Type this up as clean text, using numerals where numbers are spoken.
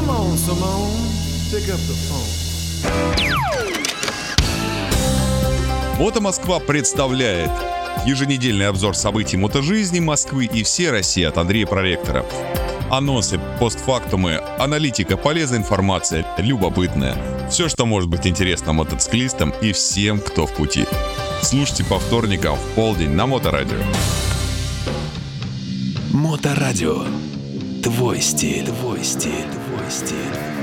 on, Simone, pick up the phone. Мото Москва представляет еженедельный обзор событий мотожизни Москвы и всей России от Андрея Проректора. Анонсы, постфактумы, аналитика, полезная информация, любопытная. Все, что может быть интересно мотоциклистам и всем, кто в пути. Слушайте по вторникам в полдень на Моторадио. Моторадио. Твой стиль, твой стиль, твой стиль.